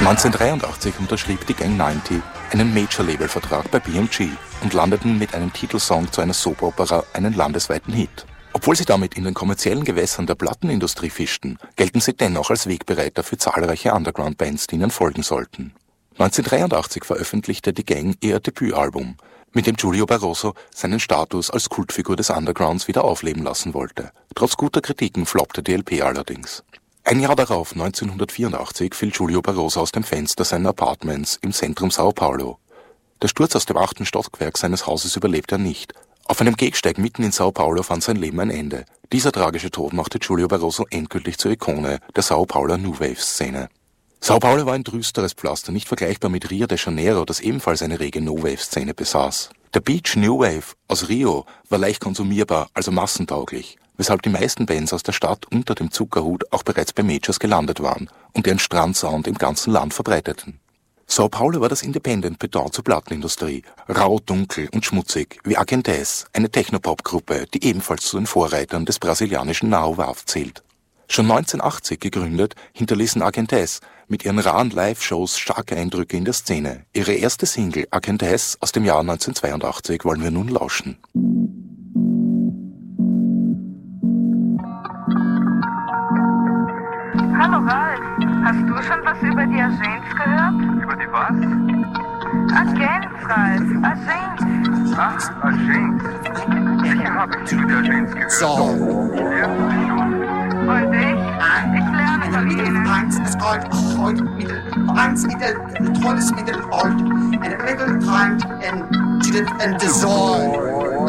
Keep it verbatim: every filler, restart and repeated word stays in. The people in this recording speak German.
neunzehnhundertdreiundachtzig unterschrieb die Gang neunzig einen Major-Label-Vertrag bei B M G und landeten mit einem Titelsong zu einer Soap-Opera einen landesweiten Hit. Obwohl sie damit in den kommerziellen Gewässern der Plattenindustrie fischten, gelten sie dennoch als Wegbereiter für zahlreiche Underground-Bands, die ihnen folgen sollten. neunzehnhundertdreiundachtzig veröffentlichte die Gang ihr Debütalbum, mit dem Giulio Barroso seinen Status als Kultfigur des Undergrounds wieder aufleben lassen wollte. Trotz guter Kritiken floppte die L P allerdings. Ein Jahr darauf, neunzehnhundertvierundachtzig, fiel Giulio Barroso aus dem Fenster seiner Apartments im Zentrum Sao Paulo. Der Sturz aus dem achten Stockwerk seines Hauses überlebte er nicht. Auf einem Gehsteig mitten in Sao Paulo fand sein Leben ein Ende. Dieser tragische Tod machte Giulio Barroso endgültig zur Ikone der Sao Pauler New Wave-Szene. Sao Paulo war ein düsteres Pflaster, nicht vergleichbar mit Rio de Janeiro, das ebenfalls eine rege No-Wave-Szene besaß. Der Beach New Wave aus Rio war leicht konsumierbar, also massentauglich, weshalb die meisten Bands aus der Stadt unter dem Zuckerhut auch bereits bei Majors gelandet waren und ihren Strandsound im ganzen Land verbreiteten. Sao Paulo war das Independent-Pendant zur Plattenindustrie, rau, dunkel und schmutzig, wie Agentes, eine Technopop-Gruppe, die ebenfalls zu den Vorreitern des brasilianischen Now Wave zählt. Schon neunzehnhundertachtzig gegründet, hinterließen Agentes mit ihren raren Live-Shows starke Eindrücke in der Szene. Ihre erste Single, Agentes, aus dem Jahr neunzehnhundertzweiundachtzig, wollen wir nun lauschen. Hallo Ralf, hast du schon was über die Agents gehört? Über die was? Agents, Ralf, Agents. Ach, Agents. Sicher habe ich über die Agents gehört. So. Ja, schon. Und ich? Ich lerne von ihnen. Eins alt, heute Mittel. Eins Mittel, tolles Mittel, alt. Ein Mittel, Freund, ein Titel, ein Design.